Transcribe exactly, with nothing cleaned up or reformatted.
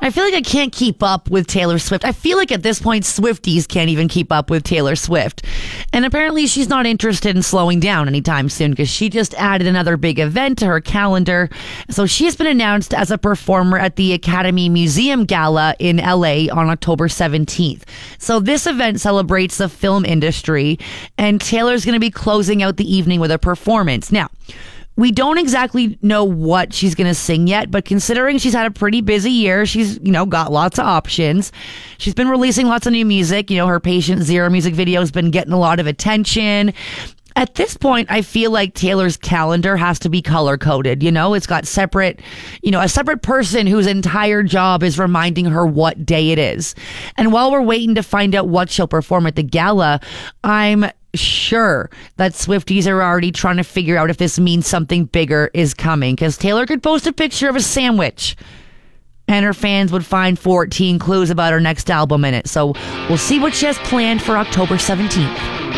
I feel like I can't keep up with Taylor Swift. I feel like at this point, Swifties can't even keep up with Taylor Swift. And apparently she's not interested in slowing down anytime soon because she just added another big event to her calendar. So she's been announced as a performer at the Academy Museum Gala in L A on October seventeenth. So this event celebrates the film industry, and Taylor's going to be closing out the evening with a performance. Now, we don't exactly know what she's going to sing yet, but considering she's had a pretty busy year, she's, you know, got lots of options. She's been releasing lots of new music. You know, her Patient Zero music video has been getting a lot of attention. At this point, I feel like Taylor's calendar has to be color coded. You know, it's got separate, you know, a separate person whose entire job is reminding her what day it is. And while we're waiting to find out what she'll perform at the gala, I'm sure that Swifties are already trying to figure out if this means something bigger is coming, because Taylor could post a picture of a sandwich and her fans would find fourteen clues about her next album in it. So we'll see what she has planned for October seventeenth.